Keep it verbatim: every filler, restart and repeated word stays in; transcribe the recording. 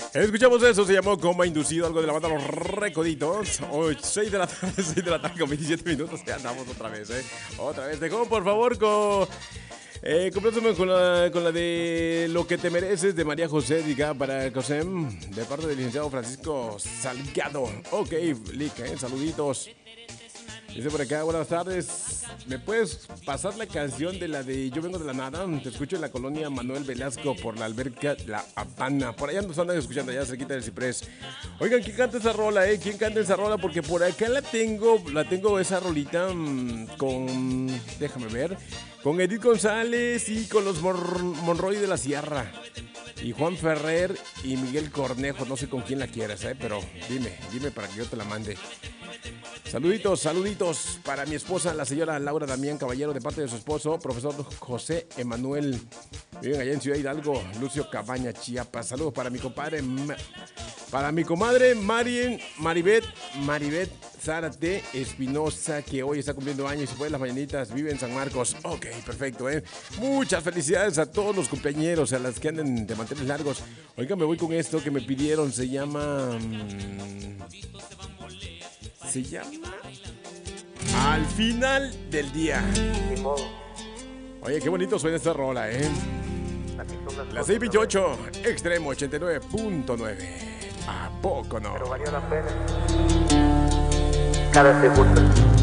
Escuchamos eso, se llamó Coma Inducido, algo de la banda Los Recoditos. Hoy, seis de la tarde, seis de la tarde con veintisiete minutos. Ya andamos otra vez, ¿eh? Otra vez. Dejó, por favor, con. Eh, complétame con la, con la de Lo que te mereces de María José, diga, para Cosem, de parte del licenciado Francisco Salgado. Ok, Lick, ¿eh? Saluditos. Dice por acá, buenas tardes. ¿Me puedes pasar la canción de la de Yo vengo de la nada? Te escucho en la colonia Manuel Velasco por la alberca La Habana. Por allá nos andan escuchando, allá cerquita del Ciprés. Oigan, ¿quién canta esa rola, eh? ¿Quién canta esa rola? Porque por acá la tengo, la tengo esa rolita mmm, con, déjame ver, con Edith González y con los Mor- Monroy de la Sierra. Y Juan Ferrer y Miguel Cornejo. No sé con quién la quieras, eh, pero dime, dime para que yo te la mande. Saluditos, saluditos para mi esposa, la señora Laura Damián Caballero, de parte de su esposo, profesor José Emanuel. Viven allá en Ciudad Hidalgo, Lucio Cabaña, Chiapas. Saludos para mi compadre, para mi comadre Marien, Maribet, Maribet Zárate Espinosa, que hoy está cumpliendo años y fue de las mañanitas, vive en San Marcos. Ok, perfecto, ¿eh? Muchas felicidades a todos los compañeros, a las que anden de manteles largos. Oigan, me voy con esto que me pidieron, se llama... Se llama Al final del día. Oye, qué bonito suena esta rola, ¿eh? La seis veintiocho, Extremo ochenta y nueve punto nueve. ¿A poco no? Pero valió la pena cada segundo.